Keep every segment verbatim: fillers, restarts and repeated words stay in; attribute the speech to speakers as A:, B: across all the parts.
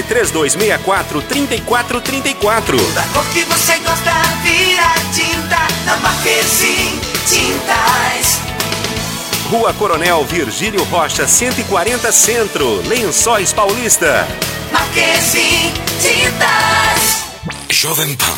A: Ligue três dois seis quatro, três quatro três quatro.
B: Da cor que você gosta, vira tinta na Marquezine Tintas.
A: Rua Coronel Virgílio Rocha, cento e quarenta Centro, Lençóis Paulista.
B: Marquezine Tintas.
C: Jovem Pan.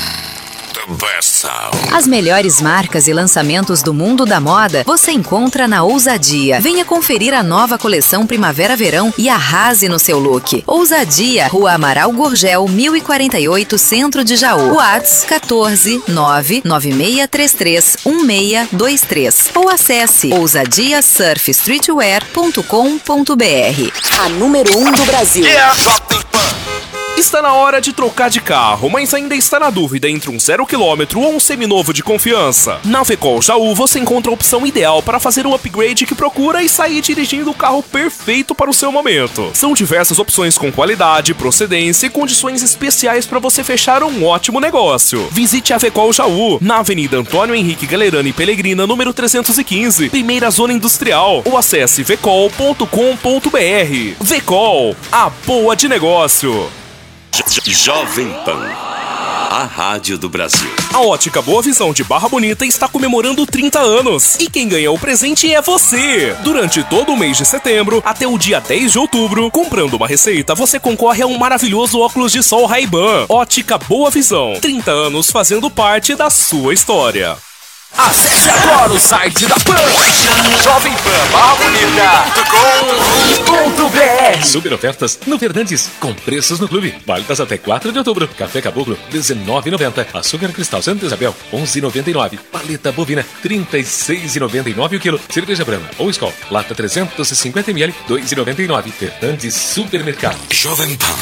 D: As melhores marcas e lançamentos do mundo da moda você encontra na Ousadia. Venha conferir a nova coleção Primavera-Verão e arrase no seu look. Ousadia, Rua Amaral Gurgel, mil e quarenta e oito, Centro de Jaú. WhatsApp quatorze, nove nove seis três três, um seis dois três ou acesse ousadia surf streetwear ponto com ponto b r. A número um do Brasil.
C: Yeah.
E: Está na hora de trocar de carro, mas ainda está na dúvida entre um zero quilômetro ou um seminovo de confiança? Na Vecol Jaú você encontra a opção ideal para fazer o upgrade que procura e sair dirigindo o carro perfeito para o seu momento. São diversas opções com qualidade, procedência e condições especiais para você fechar um ótimo negócio. Visite a Vecol Jaú, na Avenida Antônio Henrique Galerani Pelegrina, número trezentos e quinze, Primeira Zona Industrial, ou acesse vecol ponto com ponto b r. Vecol, a boa de negócio.
C: Jovem Pan, a rádio do Brasil.
E: A Ótica Boa Visão de Barra Bonita está comemorando trinta anos. E quem ganha o presente é você! Durante todo o mês de setembro, até o dia dez de outubro, comprando uma receita, você concorre a um maravilhoso óculos de sol Ray-Ban. Ótica Boa Visão, trinta anos fazendo parte da sua história. Acesse agora o site da Pan, jovem pan barra bonita ponto com ponto b r.
F: Super ofertas no Fernandes, com preços no clube, válidas até quatro de outubro. Café Caboclo, dezenove reais e noventa centavos. Açúcar Cristal Santa Isabel, onze reais e noventa e nove centavos. Paleta bovina, trinta e seis reais e noventa e nove centavos o quilo. Cerveja Brahma ou Skol, lata trezentos e cinquenta mililitros, dois reais e noventa e nove centavos. Fernandes Supermercado.
C: Jovem Pan.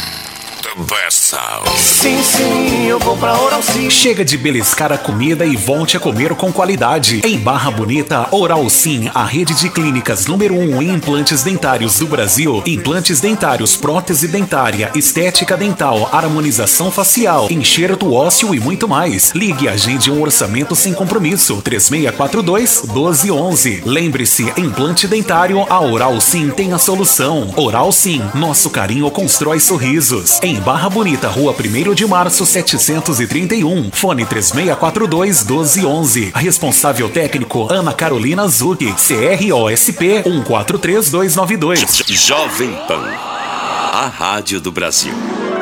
B: Sim, sim, eu vou pra Oral Sim.
G: Chega de beliscar a comida e volte a comer com qualidade. Em Barra Bonita, Oral Sim, a rede de clínicas número um em implantes dentários do Brasil. Implantes dentários, prótese dentária, estética dental, harmonização facial, enxerto ósseo e muito mais. Ligue e agende um orçamento sem compromisso. três seis quatro dois, um dois um um. Lembre-se, implante dentário, a Oral Sim tem a solução. Oral Sim, nosso carinho constrói sorrisos. Em Barra Bonita, Rua primeiro de Março, setecentos e trinta e um. Fone três seis quatro dois, um dois um um. Responsável técnico, Ana Carolina Zucchi. C R O S P um quatro três dois nove dois.
C: Jovem Pan, a rádio do Brasil.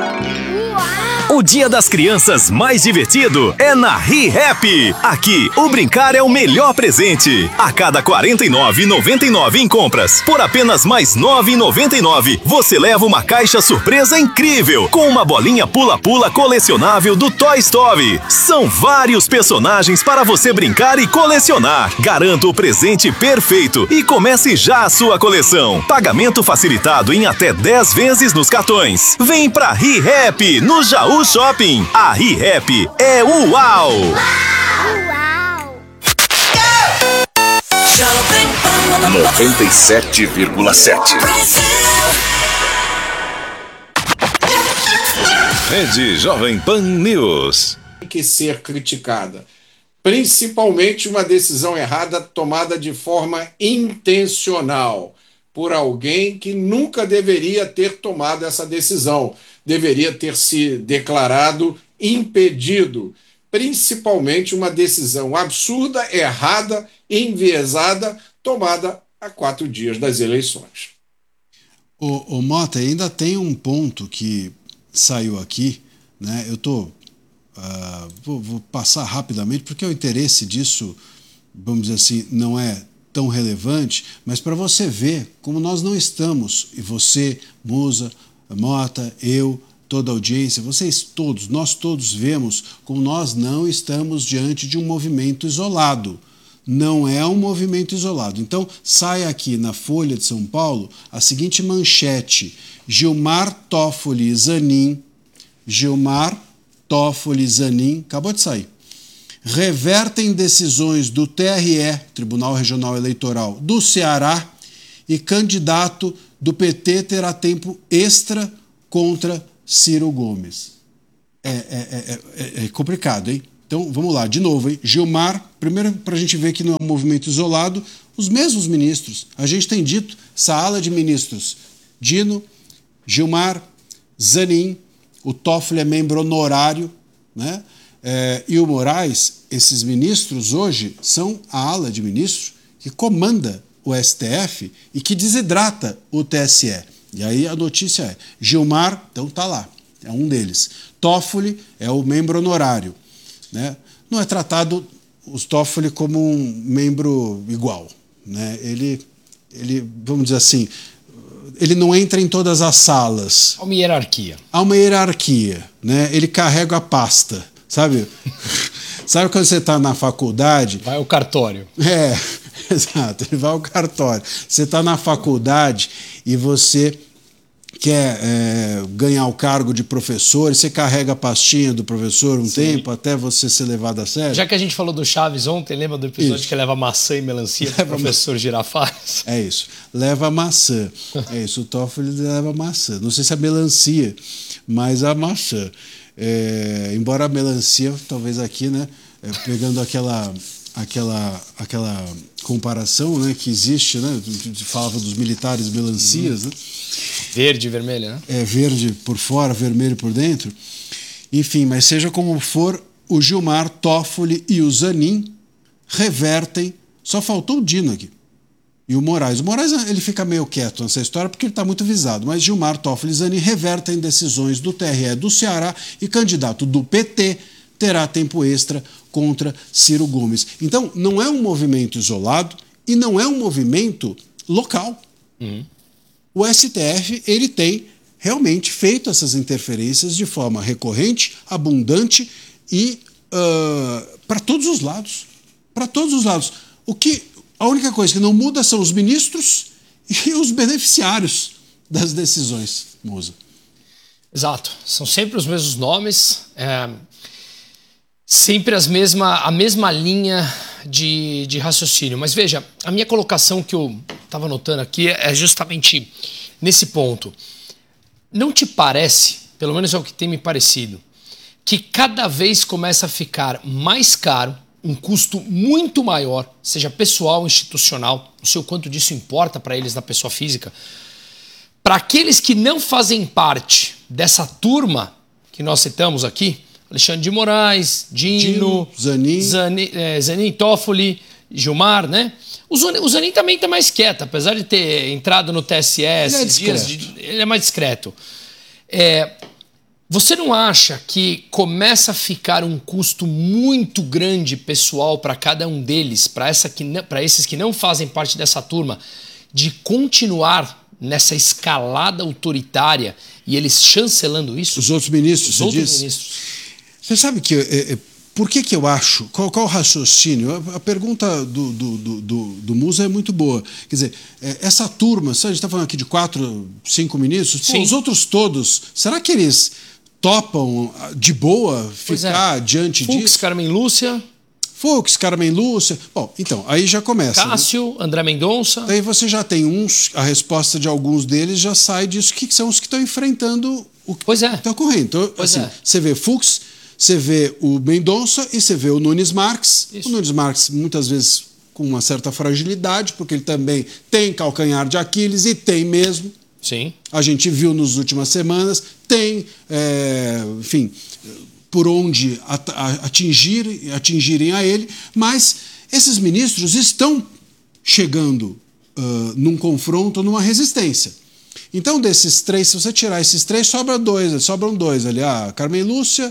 H: O Dia das Crianças mais divertido é na ReHap. Aqui, o brincar é o melhor presente. A cada quarenta e nove reais e noventa e nove centavos em compras, por apenas mais nove reais e noventa e nove centavos, você leva uma caixa surpresa incrível, com uma bolinha pula-pula colecionável do Toy Story. São vários personagens para você brincar e colecionar. Garanta o presente perfeito e comece já a sua coleção. Pagamento facilitado em até dez vezes nos cartões. Vem pra ReHap, no Jaú Shopping. A ReHap é o uau!
B: Uau!
C: noventa e sete vírgula sete.
H: Rede Jovem Pan News.
I: Tem que ser criticada. Principalmente uma decisão errada tomada de forma intencional por alguém que nunca deveria ter tomado essa decisão. Deveria ter se declarado impedido. Principalmente uma decisão absurda, errada, enviesada, tomada a quatro dias das eleições.
J: O, o Mota, ainda tem um ponto que saiu aqui, né? Eu tô, uh, vou, vou passar rapidamente, porque o interesse disso, vamos dizer assim, não é tão relevante, mas para você ver como nós não estamos, e você, Musa, Mota, eu, toda a audiência, vocês todos, nós todos vemos como nós não estamos diante de um movimento isolado. Não é um movimento isolado. Então, sai aqui na Folha de São Paulo a seguinte manchete: Gilmar Toffoli Zanin, Gilmar Toffoli Zanin, acabou de sair, revertem decisões do T R E, Tribunal Regional Eleitoral do Ceará, e candidato do P T terá tempo extra contra Ciro Gomes. É, é, é, é complicado, hein? Então, vamos lá, de novo, hein? Gilmar, primeiro para a gente ver que não é um movimento isolado, os mesmos ministros, a gente tem dito, essa ala de ministros, Dino, Gilmar, Zanin, o Toffoli é membro honorário, né? É, e o Moraes, esses ministros hoje são a ala de ministros que comanda o S T F e que desidrata o T S E. E aí a notícia é, Gilmar, então tá lá, é um deles. Toffoli é o membro honorário, né? Não é tratado o Toffoli como um membro igual, né? Ele, ele, vamos dizer assim, ele não entra em todas as salas.
K: Há uma hierarquia.
J: Há uma hierarquia, né? Ele carrega a pasta, sabe? Sabe quando você está na faculdade...
K: Vai ao cartório.
J: É, exato, ele vai ao cartório. Você está na faculdade e você quer é, ganhar o cargo de professor, e você carrega a pastinha do professor um Sim. tempo até você ser levado a sério.
K: Já que a gente falou do Chaves ontem, lembra do episódio isso. que leva maçã e melancia para o professor ma... Girafales?
J: É isso, leva maçã. É isso, o Toffoli leva maçã. Não sei se é melancia, mas a maçã. É, embora a melancia, talvez aqui, né, é, pegando aquela, aquela, aquela comparação, né, que existe, né, falava dos militares melancias, né?
K: Verde e vermelho, né?
J: É, verde por fora, vermelho por dentro. Enfim, mas seja como for, o Gilmar, Toffoli e o Zanin revertem. Só faltou o Dino aqui. E o Moraes. O Moraes ele fica meio quieto nessa história porque ele está muito visado. Mas Gilmar, Toffoli e Zanin revertem decisões do T R E do Ceará e candidato do P T terá tempo extra contra Ciro Gomes. Então, não é um movimento isolado e não é um movimento local.
K: Uhum.
J: O S T F ele tem realmente feito essas interferências de forma recorrente, abundante e uh, para todos os lados. Para todos os lados. O que, a única coisa que não muda são os ministros e os beneficiários das decisões, Moza.
K: Exato. São sempre os mesmos nomes, é, sempre as mesma, a mesma linha de, de raciocínio. Mas veja, a minha colocação que eu estava anotando aqui é justamente nesse ponto. Não te parece, pelo menos é o que tem me parecido, que cada vez começa a ficar mais caro, um custo muito maior, seja pessoal, institucional, não sei o quanto disso importa para eles na pessoa física, para aqueles que não fazem parte dessa turma que nós citamos aqui, Alexandre de Moraes, Dino,
J: Dino Zanin,
K: Zanin, é, Zanin, Toffoli, Gilmar, né? O Zanin, o Zanin também está mais quieto, apesar de ter entrado no T S E esses dias, de, ele é mais discreto. É, você não acha que começa a ficar um custo muito grande pessoal para cada um deles, para essa que para esses que não fazem parte dessa turma, de continuar nessa escalada autoritária e eles chancelando isso?
J: Os outros ministros,
K: Os
J: você
K: outros
J: diz?
K: ministros.
J: Você sabe que... É, é, por que que eu acho? Qual, qual o raciocínio? A, a pergunta do, do, do, do, do Musa é muito boa. Quer dizer, é, essa turma, sabe, a gente está falando aqui de quatro, cinco ministros, pô, os outros todos, será que eles topam de boa ficar
K: é.
J: diante
K: Fux,
J: disso?
K: Carmen Lúcia.
J: Fux, Carmen Lúcia. Bom, então, aí já começa.
K: Cássio, né? André Mendonça.
J: Daí você já tem uns, a resposta de alguns deles já sai disso, que são os que estão enfrentando o que
K: pois é.
J: está ocorrendo. Então,
K: pois
J: assim,
K: é.
J: você vê Fux, você vê o Mendonça e você vê o Nunes Marques. Isso. O Nunes Marques, muitas vezes, com uma certa fragilidade, porque ele também tem calcanhar de Aquiles, e tem mesmo.
K: Sim.
J: A gente viu nas últimas semanas, tem, é, enfim, por onde atingir, atingirem a ele, mas esses ministros estão chegando uh, num confronto, numa resistência. Então, desses três, se você tirar esses três, sobra dois, sobram dois ali, a Carmen Lúcia,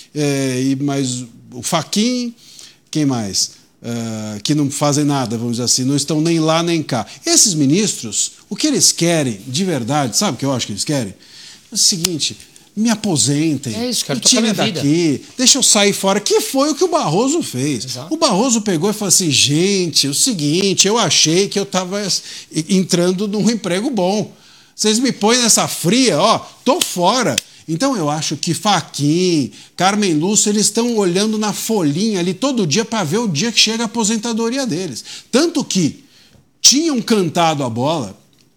J: é, e mais o Fachin, quem mais? Uh, que não fazem nada, vamos dizer assim, não estão nem lá nem cá. Esses ministros, o que eles querem, de verdade, sabe o que eu acho que eles querem? É o seguinte, me aposentem,
K: é isso, cara,
J: me tirem daqui, vida. Deixa eu sair fora, que foi o que o Barroso fez.
K: Exato.
J: O Barroso pegou e falou assim, gente, é o seguinte, eu achei que eu estava entrando num emprego bom. Vocês me põem nessa fria, ó, tô fora. Então eu acho que Fachin, Carmen Lúcia, eles estão olhando na folhinha ali todo dia para ver o dia que chega a aposentadoria deles. Tanto que tinham cantado a bola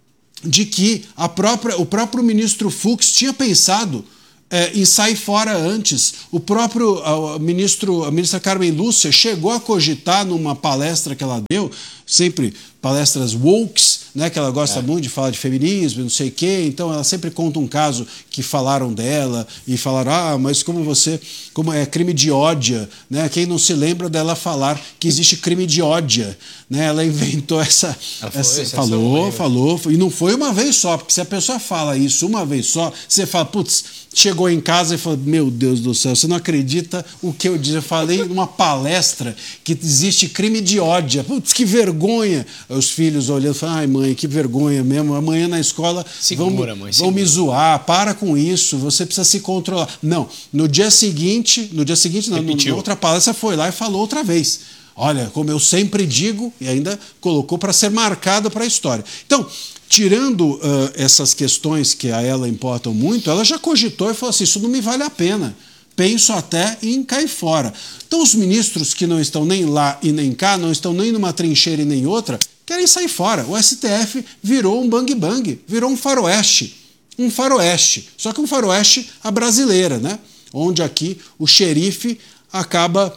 J: de que a própria, o próprio ministro Fux tinha pensado é, em sair fora antes. O próprio a, a ministro, a ministra Carmen Lúcia chegou a cogitar numa palestra que ela deu sempre palestras wokes, né, que ela gosta é. muito de falar de feminismo, não sei o quê, então ela sempre conta um caso que falaram dela e falaram, ah, mas como você, como é crime de ódio, né, quem não se lembra dela falar que existe crime de ódio, né, ela inventou essa, ela essa foi, falou, falou, e não foi uma vez só, porque se a pessoa fala isso uma vez só, você fala, putz, chegou em casa e falou, meu Deus do céu, você não acredita o que eu disse, eu falei numa palestra que existe crime de ódio, putz, que vergonha, os filhos olhando, falam, ai mãe, que vergonha mesmo, amanhã na escola
K: segura,
J: vão,
K: mãe,
J: vão me zoar, para com isso, você precisa se controlar. Não, no dia seguinte, no dia seguinte, não, na outra palestra foi lá e falou outra vez. Olha, como eu sempre digo, e ainda colocou para ser marcado para a história. Então, tirando uh, essas questões que a ela importam muito, ela já cogitou e falou assim, isso não me vale a pena. Penso até em cair fora. Então os ministros que não estão nem lá e nem cá, não estão nem numa trincheira e nem outra, querem sair fora. O S T F virou um bang-bang, virou um faroeste. Um faroeste. Só que um faroeste à brasileira, né? Onde aqui o xerife acaba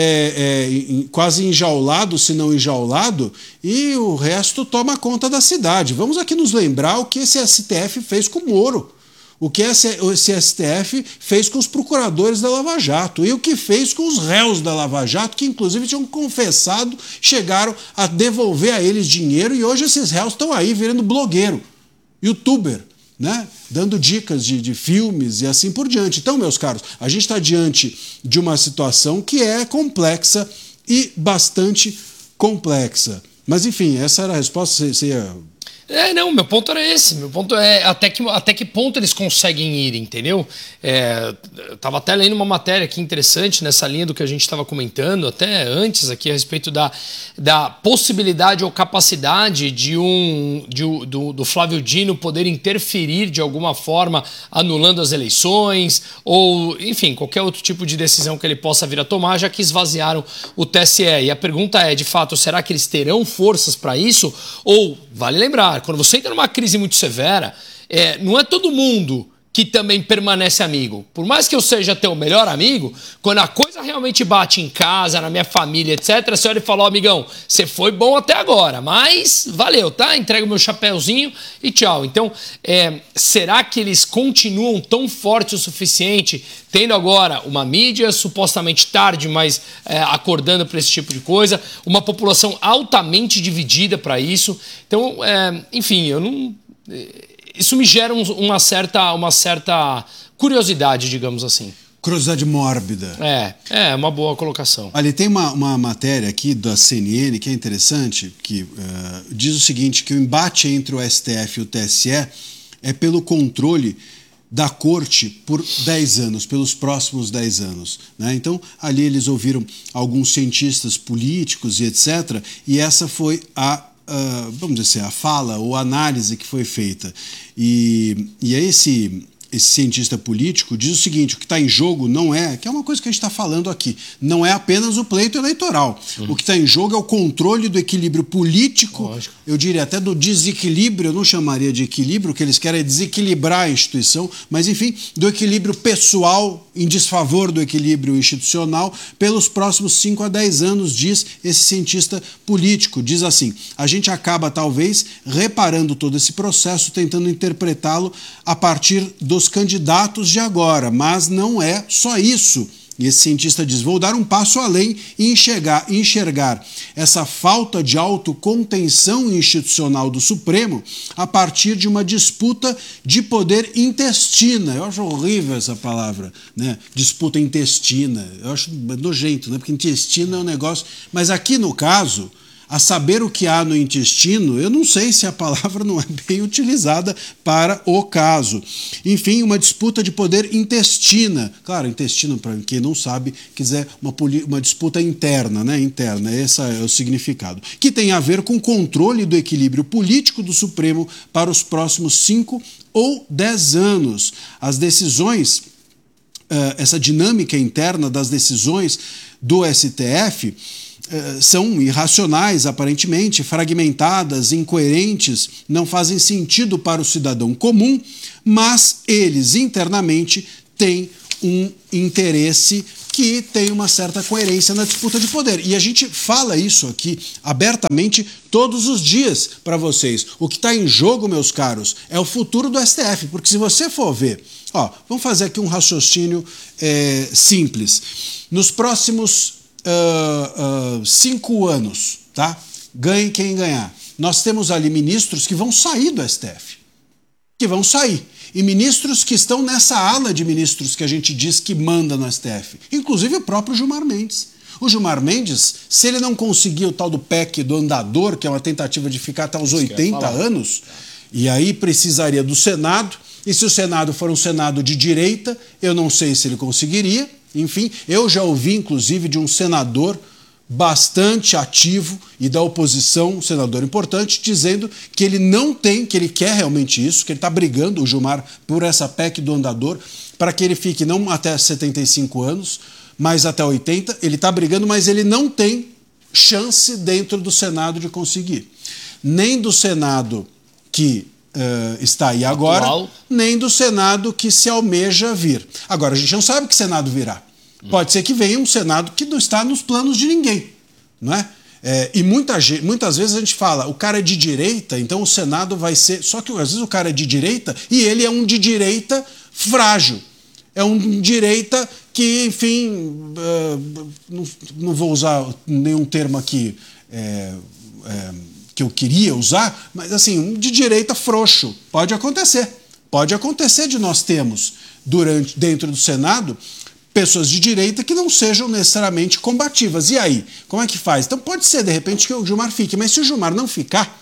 J: é, é, quase enjaulado, se não enjaulado, e o resto toma conta da cidade. Vamos aqui nos lembrar o que esse S T F fez com o Moro, o que esse, esse S T F fez com os procuradores da Lava Jato e o que fez com os réus da Lava Jato, que inclusive tinham confessado, chegaram a devolver a eles dinheiro e hoje esses réus estão aí virando blogueiro, youtuber, né? Dando dicas de, de filmes e assim por diante. Então, meus caros, a gente está diante de uma situação que é complexa e bastante complexa. Mas, enfim, essa era a resposta. Você, você ia...
K: É, não, meu ponto era esse. Meu ponto é até que, até que ponto eles conseguem ir, entendeu? É, eu tava até lendo uma matéria aqui interessante nessa linha do que a gente estava comentando, até antes aqui, a respeito da, da possibilidade ou capacidade de um, de, do, do Flávio Dino poder interferir de alguma forma, anulando as eleições, ou, enfim, qualquer outro tipo de decisão que ele possa vir a tomar, já que esvaziaram o T S E. E a pergunta é, de fato, será que eles terão forças para isso? Ou, vale lembrar, quando você entra numa crise muito severa, é, não é todo mundo que também permanece amigo. Por mais que eu seja teu melhor amigo, quando a coisa realmente bate em casa, na minha família, etcétera, você olha e fala, ó, amigão, você foi bom até agora, mas valeu, tá? Entrega o meu chapéuzinho e tchau. Então, é, será que eles continuam tão fortes o suficiente, tendo agora uma mídia supostamente tarde, mas é, acordando para esse tipo de coisa, uma população altamente dividida para isso? Então, é, enfim, eu não... Isso me gera um, uma, certa, uma certa curiosidade, digamos assim.
J: Curiosidade mórbida.
K: É, é uma boa colocação.
J: Ali tem uma, uma matéria aqui da C N N que é interessante, que uh, diz o seguinte, que o embate entre o S T F e o T S E é pelo controle da corte por dez anos, pelos próximos dez anos. Né? Então, ali eles ouviram alguns cientistas políticos e etcétera, e essa foi a Uh, vamos dizer, a fala ou a análise que foi feita. E, e aí esse, esse cientista político diz o seguinte, o que está em jogo não é, que é uma coisa que a gente está falando aqui, não é apenas o pleito eleitoral. Uhum. O que está em jogo é o controle do equilíbrio político, lógico, eu diria até do desequilíbrio, eu não chamaria de equilíbrio, o que eles querem é desequilibrar a instituição, mas enfim, do equilíbrio pessoal em desfavor do equilíbrio institucional pelos próximos cinco a dez anos, diz esse cientista político. Diz assim, a gente acaba talvez reparando todo esse processo, tentando interpretá-lo a partir dos candidatos de agora, mas não é só isso. E esse cientista diz, vou dar um passo além e enxergar, enxergar essa falta de autocontenção institucional do Supremo a partir de uma disputa de poder intestina. Eu acho horrível essa palavra, né? Disputa intestina. Eu acho nojento, né? Porque intestino é um negócio... Mas aqui no caso... A saber o que há no intestino, eu não sei se a palavra não é bem utilizada para o caso. Enfim, uma disputa de poder intestina. Claro, intestino, para quem não sabe, quiser uma, uma disputa interna, né? Interna, esse é o significado. Que tem a ver com o controle do equilíbrio político do Supremo para os próximos cinco ou dez anos. As decisões, essa dinâmica interna das decisões do S T F... são irracionais, aparentemente, fragmentadas, incoerentes, não fazem sentido para o cidadão comum, mas eles internamente têm um interesse que tem uma certa coerência na disputa de poder. E a gente fala isso aqui abertamente todos os dias para vocês. O que está em jogo, meus caros, é o futuro do S T F, porque se você for ver, ó, vamos fazer aqui um raciocínio é, simples. Nos próximos uh, uh, cinco anos, tá? Ganhe quem ganhar. Nós temos ali ministros que vão sair do S T F, que vão sair. E ministros que estão nessa ala de ministros que a gente diz que manda no S T F. Inclusive o próprio Gilmar Mendes. O Gilmar Mendes, se ele não conseguir o tal do P E C do andador, que é uma tentativa de ficar até os oitenta anos, e aí precisaria do Senado, e se o Senado for um Senado de direita, eu não sei se ele conseguiria. Enfim, eu já ouvi, inclusive, de um senador bastante ativo e da oposição, um senador importante, dizendo que ele não tem, que ele quer realmente isso, que ele está brigando, o Gilmar, por essa P E C do andador, para que ele fique não até setenta e cinco anos, mas até oitenta. Ele está brigando, mas ele não tem chance dentro do Senado de conseguir. Nem do Senado que uh, está aí agora, atual, nem do Senado que se almeja vir. Agora, a gente não sabe que Senado virá. Pode ser que venha um Senado que não está nos planos de ninguém, não é? É, e muita, muitas vezes a gente fala, o cara é de direita, então o Senado vai ser... Só que às vezes o cara é de direita e ele é um de direita frágil. É um direita que, enfim, uh, não, não vou usar nenhum termo aqui é, é, que eu queria usar, mas assim, um de direita frouxo. Pode acontecer. Pode acontecer de nós termos, durante, dentro do Senado, pessoas de direita que não sejam necessariamente combativas. E aí? Como é que faz? Então pode ser, de repente, que o Gilmar fique, mas se o Gilmar não ficar,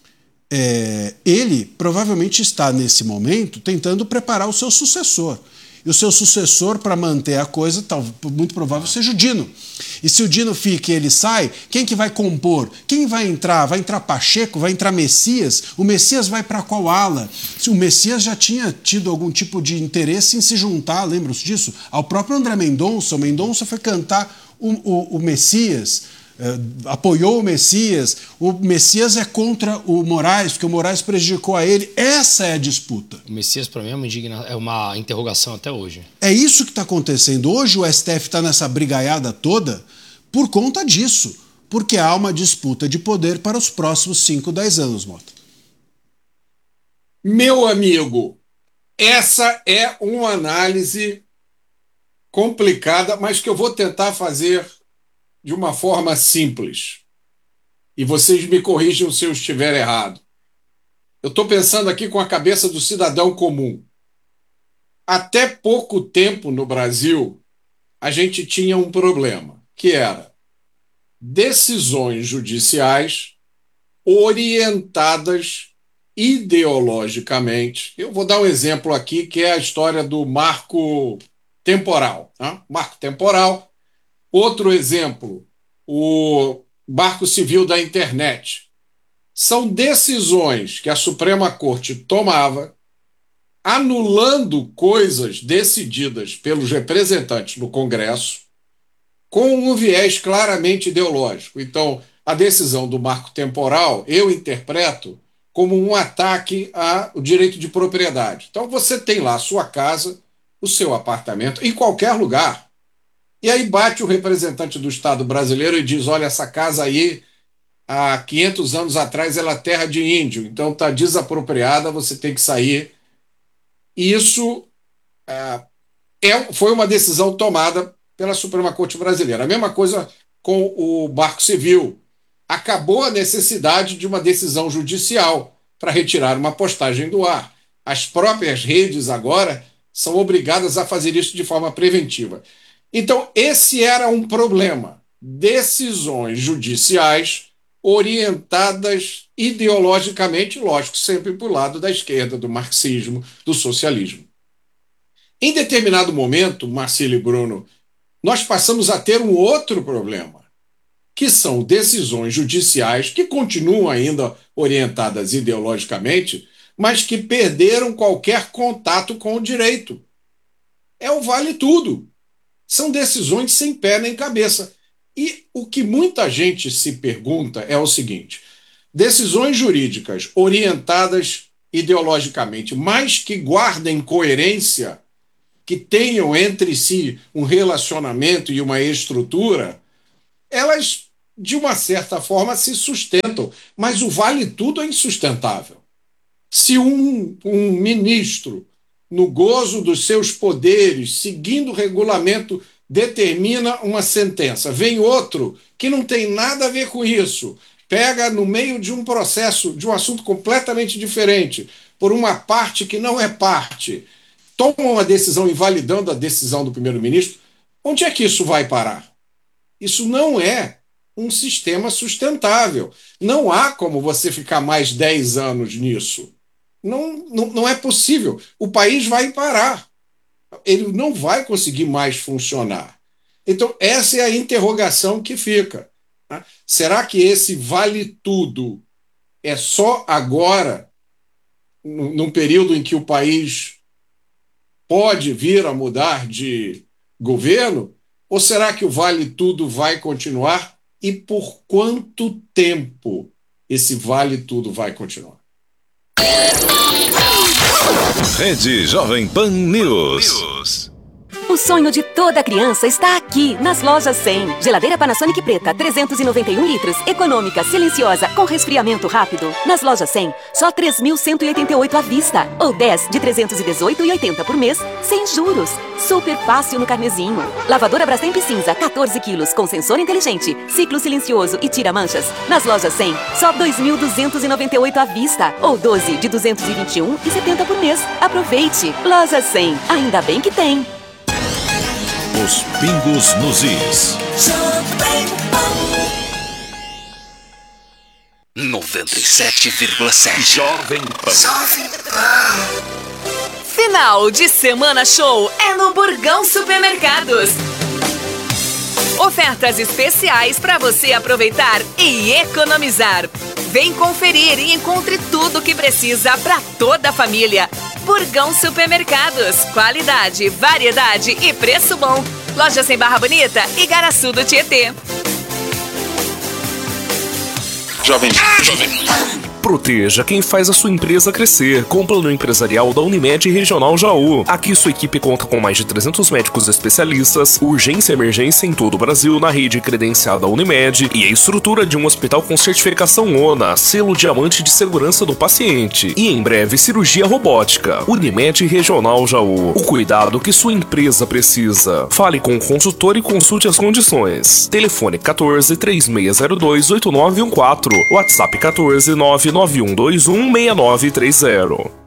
J: é, ele provavelmente está, nesse momento, tentando preparar o seu sucessor. E o seu sucessor, para manter a coisa, tal, muito provável seja o Dino. E se o Dino fica e ele sai, quem que vai compor? Quem vai entrar? Vai entrar Pacheco? Vai entrar Messias? O Messias vai para qual ala? O Messias já tinha tido algum tipo de interesse em se juntar, lembram-se disso? Ao próprio André Mendonça. O Mendonça foi cantar o, o, o Messias, Uh, apoiou o Messias, o Messias é contra o Moraes, porque o Moraes prejudicou a ele. Essa é a disputa.
K: O Messias, para mim, é uma, indigna... é uma interrogação até hoje.
J: É isso que está acontecendo. Hoje o S T F está nessa brigaiada toda por conta disso, porque há uma disputa de poder para os próximos cinco, dez anos, Mota.
I: Meu amigo, essa é uma análise complicada, mas que eu vou tentar fazer de uma forma simples. E vocês me corrijam se eu estiver errado. Eu estou pensando aqui com a cabeça do cidadão comum. Até pouco tempo no Brasil, a gente tinha um problema, que era decisões judiciais orientadas ideologicamente. Eu vou dar um exemplo aqui, que é a história do marco temporal. Tá? Marco temporal. Outro exemplo, o Marco Civil da Internet. São decisões que a Suprema Corte tomava, anulando coisas decididas pelos representantes no Congresso, com um viés claramente ideológico. Então, a decisão do marco temporal eu interpreto como um ataque ao direito de propriedade. Então, você tem lá a sua casa, o seu apartamento, em qualquer lugar. E aí bate o representante do Estado brasileiro e diz, olha, essa casa aí, há quinhentos anos atrás, ela é terra de índio, então está desapropriada, você tem que sair. Isso é, é, foi uma decisão tomada pela Suprema Corte Brasileira. A mesma coisa com o Marco Civil. Acabou a necessidade de uma decisão judicial para retirar uma postagem do ar. As próprias redes agora são obrigadas a fazer isso de forma preventiva. Então, esse era um problema. Decisões judiciais orientadas ideologicamente, lógico, sempre para o lado da esquerda, do marxismo, do socialismo. Em determinado momento, Marcílio e Bruno, nós passamos a ter um outro problema, que são decisões judiciais que continuam ainda orientadas ideologicamente, mas que perderam qualquer contato com o direito. É o vale tudo. São decisões sem pé nem cabeça. E o que muita gente se pergunta é o seguinte: decisões jurídicas orientadas ideologicamente, mas que guardem coerência, que tenham entre si um relacionamento e uma estrutura, elas, de uma certa forma, se sustentam. Mas o vale tudo é insustentável. Se um, um ministro, no gozo dos seus poderes, seguindo o regulamento, determina uma sentença, vem outro que não tem nada a ver com isso, pega no meio de um processo, de um assunto completamente diferente, por uma parte que não é parte, toma uma decisão invalidando a decisão do primeiro-ministro, onde é que isso vai parar? Isso não é um sistema sustentável. Não há como você ficar mais dez anos nisso. Não, não, não é possível. O país vai parar. Ele não vai conseguir mais funcionar. Então, essa é a interrogação que fica. Né? Será que esse vale tudo é só agora, num período em que o país pode vir a mudar de governo? Ou será que o vale tudo vai continuar? E por quanto tempo esse vale tudo vai continuar?
H: Rede Jovem Pan News.
L: O sonho de toda criança está aqui, nas lojas cem. Geladeira Panasonic preta, trezentos e noventa e um litros, econômica, silenciosa, com resfriamento rápido. Nas lojas cem, só três mil cento e oitenta e oito à vista. Ou dez de trezentos e dezoito reais e oitenta centavos por mês, sem juros. Super fácil no carnezinho. Lavadora Brastemp cinza, quatorze quilos, com sensor inteligente, ciclo silencioso e tira manchas. Nas lojas cem, só dois mil duzentos e noventa e oito à vista. Ou doze de duzentos e vinte e um reais e setenta centavos por mês. Aproveite. Loja cem, ainda bem que tem.
H: Os pingos nos is.
C: noventa e sete vírgula sete Jovem Pan.
D: Final de semana show é no Burgão Supermercados. Ofertas especiais para você aproveitar e economizar. Vem conferir e encontre tudo o que precisa para toda a família. Burgão Supermercados. Qualidade, variedade e preço bom. Lojas em Barra Bonita e Garaçu do Tietê.
C: Jovem Jovem
E: Proteja quem faz a sua empresa crescer com o plano empresarial da Unimed Regional Jaú. Aqui sua equipe conta com mais de trezentos médicos especialistas, urgência e emergência em todo o Brasil na rede credenciada Unimed e a estrutura de um hospital com certificação ONA, selo diamante de segurança do paciente. E em breve cirurgia robótica. Unimed Regional Jaú. O cuidado que sua empresa precisa. Fale com o consultor e consulte as condições. Telefone quatorze, três seis zero dois, oito nove um quatro. WhatsApp quatorze, nove nove um dois um, seis nove três zero.